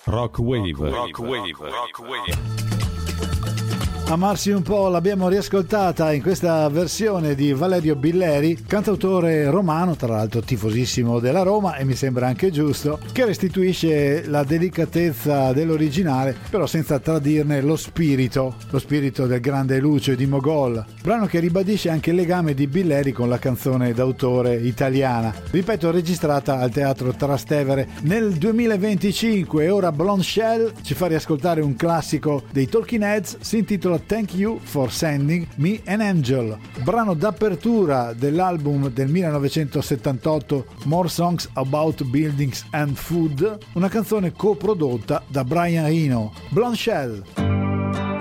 Rock Wave. Amarsi un po' l'abbiamo riascoltata in questa versione di Valerio Billeri, cantautore romano, tra l'altro tifosissimo della Roma, e mi sembra anche giusto, che restituisce la delicatezza dell'originale, però senza tradirne lo spirito del grande Lucio di Mogol, brano che ribadisce anche il legame di Billeri con la canzone d'autore italiana, ripeto, registrata al Teatro Trastevere nel 2025. E ora Blonde Shell ci fa riascoltare un classico dei Talking Heads, si intitola Thank You for Sending Me an Angel, brano d'apertura dell'album del 1978 More Songs About Buildings and Food, una canzone coprodotta da Brian Eno. Blonde Shell.